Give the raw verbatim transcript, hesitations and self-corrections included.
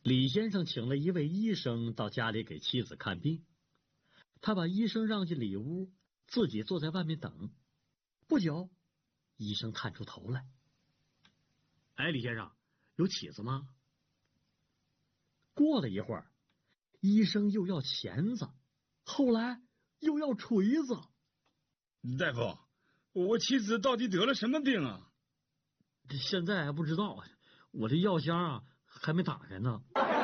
李先生请了一位医生到家里给妻子看病，他把医生让进里屋，自己坐在外面等。不久，医生探出头来：“哎，李先生，有起子吗？”过了一会儿，医生又要钳子，后来又要锤子。 大夫，我妻子到底得了什么病啊？ 现在还不知道，我这药箱啊还没打开呢。